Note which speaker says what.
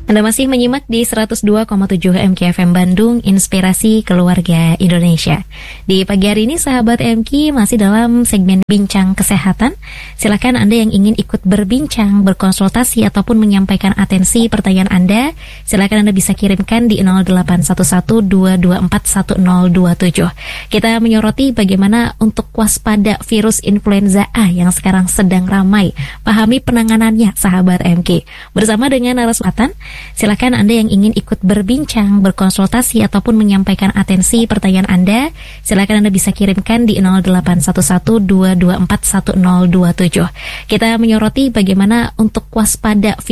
Speaker 1: Anda masih menyimak di 102,7 MKFM Bandung, Inspirasi Keluarga Indonesia. Di pagi hari ini, sahabat MK masih dalam segmen Bincang Kesehatan. Silakan Anda yang ingin ikut berbincang, berkonsultasi, ataupun menyampaikan atensi pertanyaan Anda, silakan Anda bisa kirimkan di 0811-224-1027. Kita menyoroti bagaimana untuk waspada virus influenza A yang sekarang sedang ramai. Pahami penanganannya, sahabat MK. Bersama dengan narasumber, silakan Anda yang ingin ikut berbincang, berkonsultasi, ataupun menyampaikan atensi pertanyaan Anda, silakan Anda bisa kirimkan di 0811-224-1027. Kita menyoroti bagaimana untuk waspada